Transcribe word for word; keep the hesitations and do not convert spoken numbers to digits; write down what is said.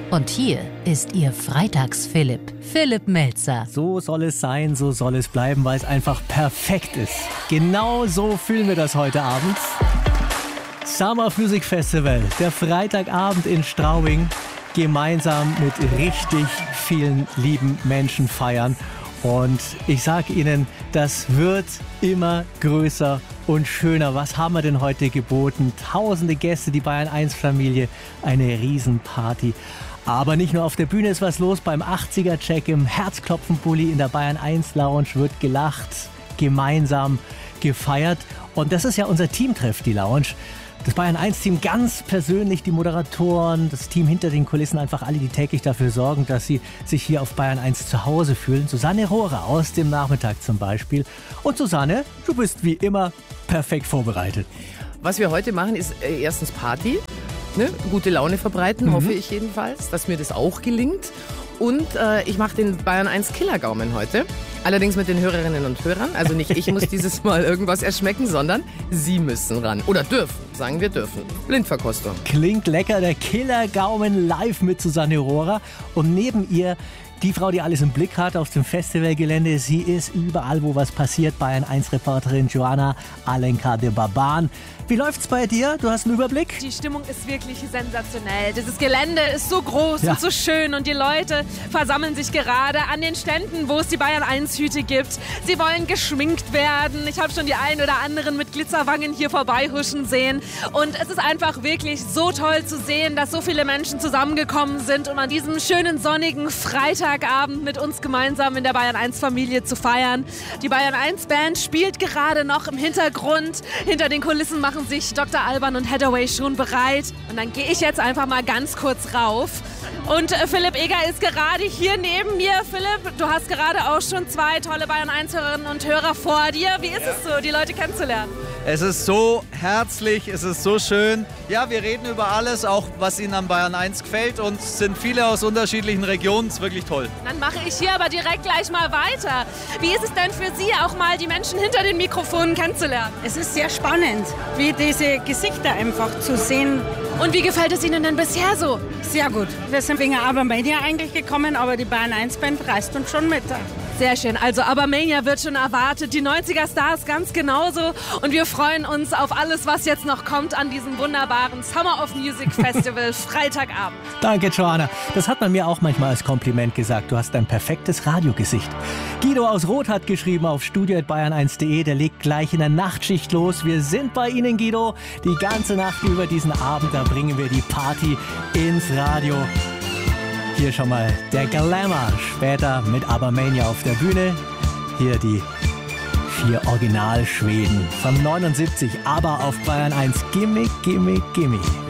Und hier ist Ihr Freitags-Philipp, Philipp Melzer. So soll es sein, so soll es bleiben, weil es einfach perfekt ist. Genau so fühlen wir das heute Abend. Summer Music Festival, der Freitagabend in Straubing, gemeinsam mit richtig vielen lieben Menschen feiern. Und ich sage Ihnen, das wird immer größer und schöner. Was haben wir denn heute geboten? Tausende Gäste, die Bayern eins Familie, eine Riesenparty. Aber nicht nur auf der Bühne ist was los, beim achtziger-Check im Herzklopfen-Bulli in der Bayern eins Lounge wird gelacht, gemeinsam gefeiert. Und das ist ja unser Teamtreff, die Lounge. Das Bayern eins Team ganz persönlich, die Moderatoren, das Team hinter den Kulissen, einfach alle, die täglich dafür sorgen, dass sie sich hier auf Bayern eins zu Hause fühlen. Susanne Rohrer aus dem Nachmittag zum Beispiel. Und Susanne, du bist wie immer perfekt vorbereitet. Was wir heute machen, ist äh, erstens Party, ne? Gute Laune verbreiten, mhm. hoffe ich jedenfalls, dass mir das auch gelingt. Und äh, ich mache den Bayern eins Killergaumen heute. Allerdings mit den Hörerinnen und Hörern. Also nicht ich muss dieses Mal irgendwas erschmecken, sondern Sie müssen ran. Oder dürfen, sagen wir dürfen. Blindverkostung. Klingt lecker, der Killergaumen live mit Susanne Rohrer. Und neben ihr die Frau, die alles im Blick hat auf dem Festivalgelände. Sie ist überall, wo was passiert. Bayern eins Reporterin Joanna Alenka de Barban. Wie läuft's bei dir? Du hast einen Überblick? Die Stimmung ist wirklich sensationell. Dieses Gelände ist so groß ja. und so schön und die Leute versammeln sich gerade an den Ständen, wo es die Bayern eins Hüte gibt. Sie wollen geschminkt werden. Ich habe schon die einen oder anderen mit Glitzerwangen hier vorbeihuschen sehen. Und es ist einfach wirklich so toll zu sehen, dass so viele Menschen zusammengekommen sind, um an diesem schönen sonnigen Freitagabend mit uns gemeinsam in der Bayern eins Familie zu feiern. Die Bayern eins Band spielt gerade noch im Hintergrund. Hinter den Kulissen machen sich Doktor Alban und Hathaway schon bereit. Und dann gehe ich jetzt einfach mal ganz kurz rauf. Und äh, Philipp Eger ist gerade hier neben mir. Philipp, du hast gerade auch schon zwei tolle Bayern eins Hörerinnen und Hörer vor dir. Wie ist ja. es so, die Leute kennenzulernen? Es ist so herzlich, es ist so schön. Ja, wir reden über alles, auch was Ihnen an Bayern eins gefällt. Und es sind viele aus unterschiedlichen Regionen. Es ist wirklich toll. Dann mache ich hier aber direkt gleich mal weiter. Wie ist es denn für Sie, auch mal die Menschen hinter den Mikrofonen kennenzulernen? Es ist sehr spannend, wie diese Gesichter einfach zu sehen. Und wie gefällt es Ihnen denn bisher so? Sehr gut. Wir sind wegen Abermania eigentlich gekommen, aber die Bayern eins Band reißt uns schon mit. Sehr schön. Also Abermania wird schon erwartet. Die neunziger Stars ganz genauso. Und wir freuen uns auf alles, was jetzt noch kommt an diesem wunderbaren Summer of Music Festival Freitagabend. Danke, Joanna. Das hat man mir auch manchmal als Kompliment gesagt. Du hast ein perfektes Radiogesicht. Guido aus Roth hat geschrieben auf studio at bayern eins punkt de. Der legt gleich in der Nachtschicht los. Wir sind bei Ihnen, Guido. Die ganze Nacht über diesen Abend, da bringen wir die Party ins Radio. Hier schon mal der Glamour, später mit Abermania auf der Bühne. Hier die vier Original-Schweden von neunundsiebzig, aber auf Bayern eins. Gimme, gimme, gimme.